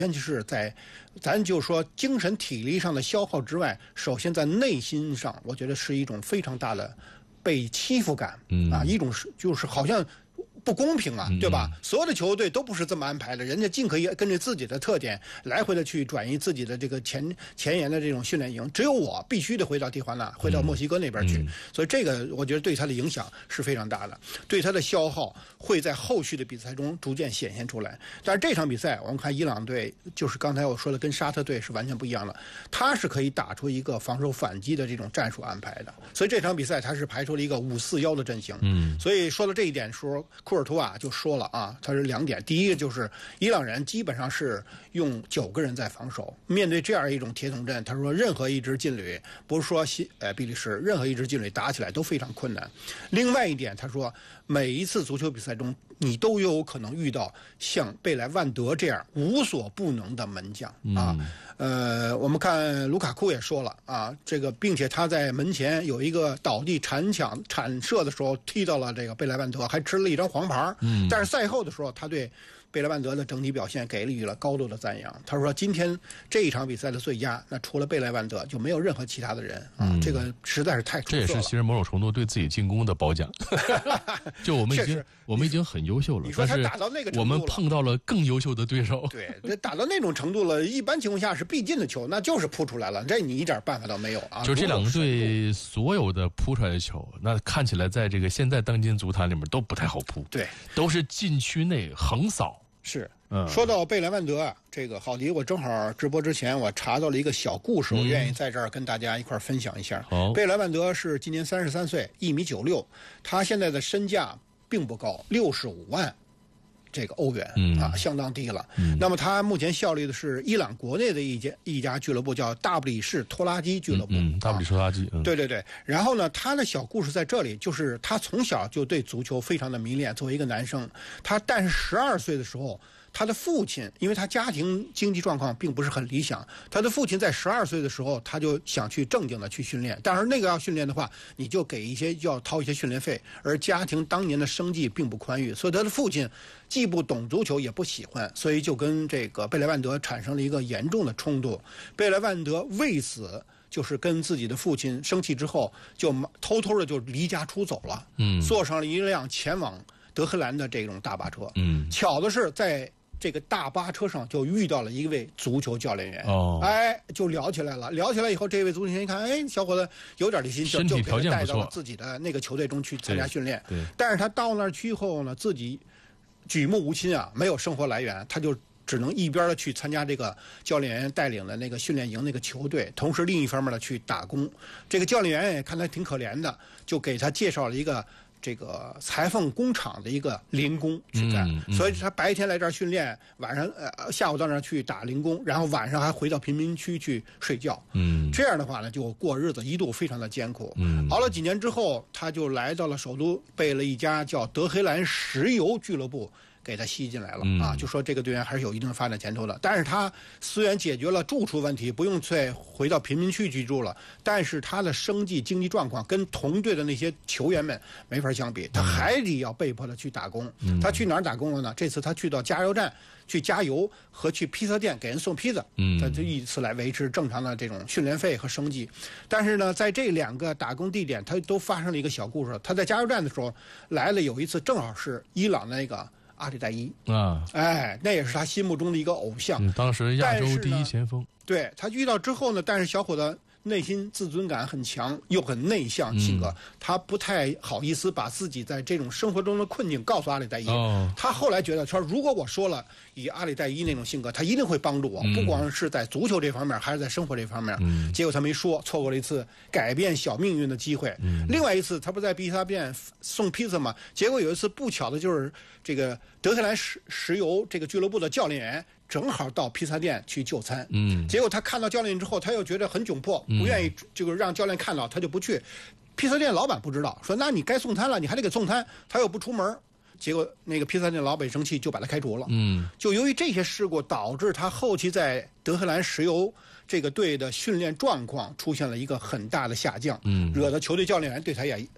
是在咱就说精神体力上的消耗之外，首先在内心上，我觉得是一种非常大的被欺负感，一种就是好像不公平啊，对吧？所有的球队都不是这么安排的，人家尽可以根据自己的特点来回的去转移自己的这个前沿的这种训练营，只有我必须得回到蒂华纳，回到墨西哥那边去，所以这个我觉得对他的影响是非常大的，对他的消耗会在后续的比赛中逐渐显现出来。但是这场比赛我们看伊朗队，就是刚才我说的跟沙特队是完全不一样的，他是可以打出一个防守反击的这种战术安排的，所以这场比赛他是排出了一个5-4-1的阵型。所以说到这一点说，库尔图瓦就说了啊，他是2点，第一个就是伊朗人基本上是用9个人在防守，面对这样一种铁桶阵，他说任何一支劲旅，不是说比利时，任何一支劲旅打起来都非常困难。另外一点，他说每一次足球比赛中，你都有可能遇到像贝莱万德这样无所不能的门将啊。我们看卢卡库也说了啊，这个并且他在门前有一个倒地铲射的时候踢到了这个贝莱万德，还吃了一张黄牌。但是赛后的时候，他对贝莱万德的整体表现给予了高度的赞扬。他说今天这一场比赛的最佳，那除了贝莱万德就没有任何其他的人啊，这个实在是太出色了。 这也是其实某种程度对自己进攻的褒奖。就我们已经很优秀了， 你说他打到那个程度了， 我们碰到了更优秀的对手。 对，这打到那种程度了，一般情况下是必进的球，那就是扑出来了，这你一点办法都没有啊。 就这两个队所有的扑出来的球，那看起来在这个现在当今足坛里面都不太好扑， 对， 都是禁区内横扫。 是，说到贝莱万德啊，这个郝迪，我正好直播之前我查到了一个小故事，我愿意在这儿跟大家一块分享一下。贝莱万德是今年33岁，1.96米，他现在的身价并不高，65万这个欧元啊，相当低了。那么他目前效力的是伊朗国内的一家俱乐部，叫大布里士拖拉机俱乐部。 大布里士拖拉机。 对对对。然后呢，他的小故事在这里，就是他从小就对足球非常的迷恋，作为一个男生，但是12岁的时候，他的父亲，因为他家庭经济状况并不是很理想，他的父亲在12岁的时候，他就想去正经的去训练，但是那个要训练的话，你就要掏一些训练费，而家庭当年的生计并不宽裕，所以他的父亲既不懂足球也不喜欢，所以就跟这个贝莱万德产生了一个严重的冲突。贝莱万德为此就是跟自己的父亲生气之后，就偷偷的就离家出走了，坐上了一辆前往德黑兰的这种大巴车。巧的是在这个大巴车上就遇到了一位足球教练员，就聊起来了。聊起来以后，这位足球教练一看，小伙子有点心，就给他带到了自己的那个球队中去参加训练。但是他到那儿去以后呢，自己举目无亲啊，没有生活来源，他就只能一边的去参加这个教练员带领的那个训练营那个球队，同时另一方面的去打工。这个教练员也看他挺可怜的，就给他介绍了一个这个裁缝工厂的一个零工去干，所以他白天来这儿训练，晚上下午到那儿去打零工，然后晚上还回到贫民区去睡觉。这样的话呢，就过日子一度非常的艰苦。熬了几年之后，他就来到了首都，被了一家叫德黑兰石油俱乐部给他吸进来了啊，就说这个队员还是有一定发展前途的。但是他虽然解决了住处问题，不用再回到贫民区居住了，但是他的经济状况跟同队的那些球员们没法相比，他还得要被迫的去打工。他去哪儿打工了呢？这次他去到加油站去加油和去披萨店给人送披萨，他就以此来维持正常的这种训练费和生计。但是呢，在这2个打工地点，他都发生了一个小故事。他在加油站的时候来了，有一次正好是伊朗的那个阿里代伊啊，那也是他心目中的一个偶像， 当时亚洲第一前锋。 对，他遇到之后呢，但是小伙子内心自尊感很强，又很内向性格，他不太好意思把自己在这种生活中的困境告诉阿里代伊。他后来觉得说，如果我说了，以阿里代伊那种性格，他一定会帮助我，不光是在足球这方面，还是在生活这方面。结果他没说，错过了一次改变小命运的机会。另外一次，他不在披萨店送披萨吗？结果有一次不巧的就是这个德黑兰石油这个俱乐部的教练员正好到披萨店去就餐，结果他看到教练之后，他又觉得很窘迫，不愿意这个让教练看到，他就不去。披萨店老板不知道，说那你该送餐了，你还得给送餐，他又不出门，结果那个披萨店老板生气，就把他开除了。就由于这些事故，导致他后期在德黑兰石油这个队的训练状况出现了一个很大的下降，惹得球队教练员对他也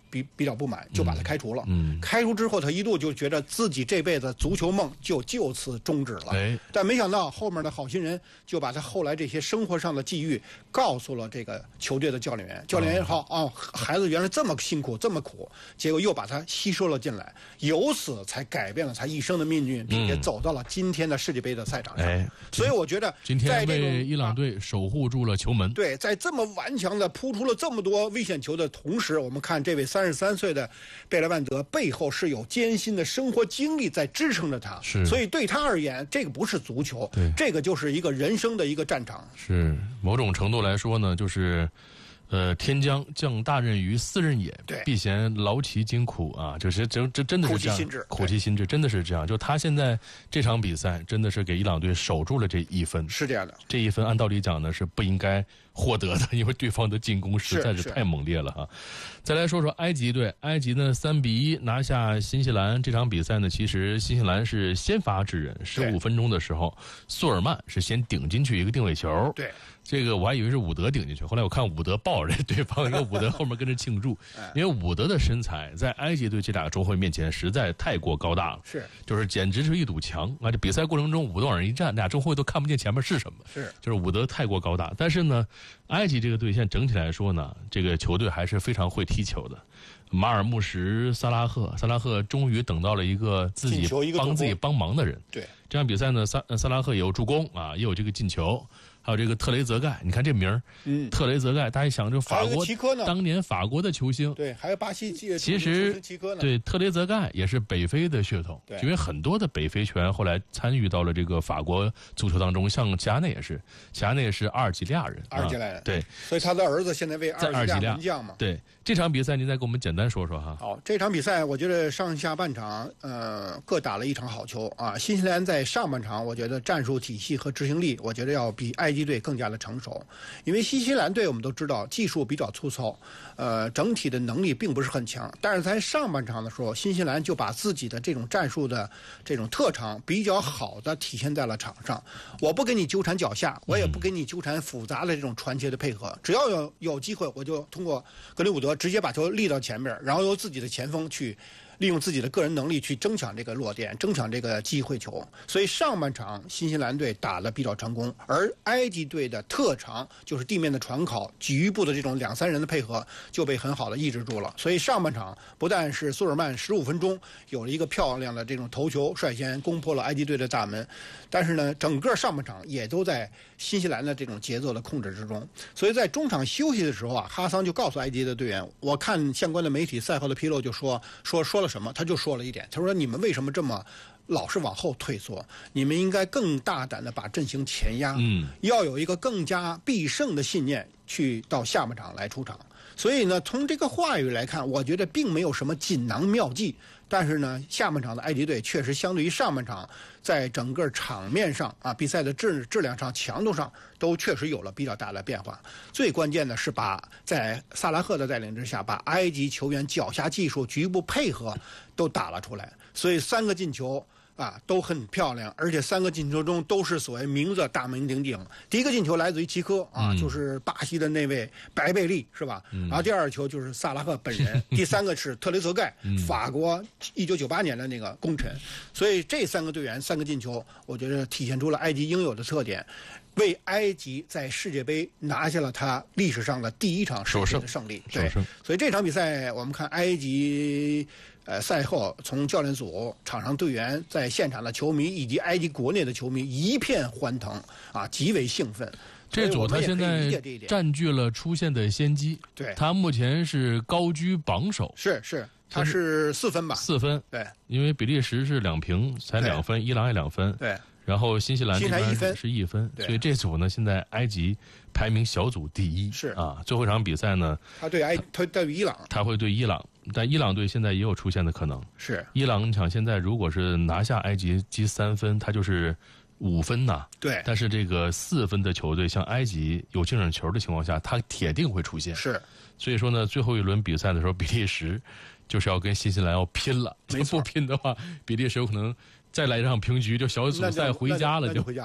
比较不满，就把他开除了。开除之后，他一度就觉得自己这辈子足球梦就此终止了。但没想到后面的好心人就把他后来这些生活上的际遇告诉了这个球队的教练员。教练员说：“孩子原来这么辛苦，这么苦。”结果又把他吸收了进来，由此才改变了他一生的命运，并且走到了今天的世界杯的赛场上。所以我觉得今天为伊朗队守护住了球门。 对，在这么顽强的扑出了这么多危险球的同时，我们看这位33岁的贝莱万德背后是有艰辛的生活经历在支撑着他，所以对他而言，这个不是足球，这个就是一个人生的一个战场。 是某种程度来说呢，就是天将降大任于斯人也，必先劳其筋苦啊！就是这真的是这样，苦其心志，真的是这样。就他现在这场比赛，真的是给伊朗队守住了这1分， 是这样的。 这1分按道理讲呢是不应该获得的，因为对方的进攻实在是太猛烈了哈。再来说说埃及队，埃及呢3-1拿下新西兰。这场比赛呢，其实新西兰是先发制人，15分钟的时候，苏尔曼是先顶进去一个定位球。 对。 这个我还以为是伍德顶进去，后来我看伍德抱着对方，一个伍德后面跟着庆祝，因为伍德的身材在埃及队这俩中后卫面前实在太过高大了，就是简直是一堵墙啊！这比赛过程中伍德往上一站，俩中后卫都看不见前面是什么，就是伍德太过高大。但是呢，埃及这个队现在整体来说呢，这个球队还是非常会踢球的。马尔穆什、萨拉赫终于等到了一个自己帮忙的人。 对， 这场比赛呢，萨拉赫也有助攻啊，也有这个进球。还有这个特雷泽盖，你看这名儿，特雷泽盖，大家一想就法国当年法国的球星， 对，还有巴西其实对特雷泽盖也是北非的血统，因为很多的北非球员后来参与到了这个法国足球当中，像齐达内也是阿尔及利亚人，对， 所以他的儿子现在为阿尔及利亚门将嘛。 对，这场比赛您再给我们简单说说哈。 好，这场比赛我觉得上下半场各打了一场好球啊。新西兰在上半场我觉得战术体系和执行力，我觉得要比埃及队更加的成熟，因为新西兰队我们都知道技术比较粗糙，整体的能力并不是很强，但是在上半场的时候，新西兰就把自己的这种战术的这种特长比较好的体现在了场上。我不跟你纠缠脚下，我也不跟你纠缠复杂的这种传切的配合，只要有机会，我就通过格里伍德直接把球立到前面，然后由自己的前锋去利用自己的个人能力去争抢这个落点，争抢这个机会球。所以上半场新西兰队打得比较成功，而埃及队的特长就是地面的传考、局部的这种2-3人的配合就被很好的抑制住了。所以上半场不但是苏尔曼15分钟有了一个漂亮的这种头球，率先攻破了埃及队的大门，但是呢，整个上半场也都在新西兰的这种节奏的控制之中。所以在中场休息的时候啊，哈桑就告诉埃及的队员，我看相关的媒体赛后的披露就说了什么，他就说了一点，他说你们为什么这么老是往后退缩，你们应该更大胆的把阵型前压，要有一个更加必胜的信念去到下半场来出场。所以呢，从这个话语来看，我觉得并没有什么锦囊妙计，但是呢，下半场的埃及队确实相对于上半场，在整个场面上啊，比赛的质量上、强度上都确实有了比较大的变化。最关键的是在萨拉赫的带领之下，把埃及球员脚下技术、局部配合都打了出来，所以3个进球啊都很漂亮，而且3个进球中都是所谓名字大名鼎鼎。第一个进球来自于齐科啊，就是巴西的那位白贝利是吧？然后第2球就是萨拉赫本人，第3个是特雷泽盖，法国1998年的那个功臣。所以这3个队员3个进球，我觉得体现出了埃及应有的特点，为埃及在世界杯拿下了他历史上的第1场世界杯的胜利。对，所以这场比赛我们看埃及。赛后从教练组、场上队员、在现场的球迷以及埃及国内的球迷一片欢腾啊，极为兴奋。 这组他现在占据了出线的先机， 对， 他目前是高居榜首， 是，他是4分吧 ？4分， 对， 因为比利时是2平才2分，伊朗也2分， 对。 然后新西兰这边是1分，所以这组呢，现在埃及排名小组第1， 是啊。最后一场比赛呢， 他对伊朗， 他会对伊朗，但伊朗队现在也有出线的可能。 是伊朗，你想现在如果是拿下埃及积3分，他就是5分呐。 对。 但是这个4分的球队，像埃及有净胜球的情况下，他铁定会出线。 是。 所以说呢，最后一轮比赛的时候，比利时就是要跟新西兰要拼了。不拼的话，比利时有可能再来一场平局，就小组赛回家了， 就回家了。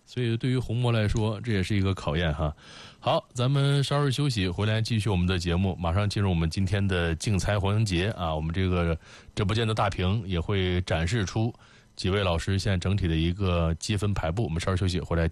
所以对于红魔来说，这也是一个考验哈。好，咱们稍事休息，回来继续我们的节目，马上进入我们今天的竞猜黄英杰啊，我们这个直播间的大屏也会展示出几位老师现在整体的一个积分排布。我们稍事休息，回来。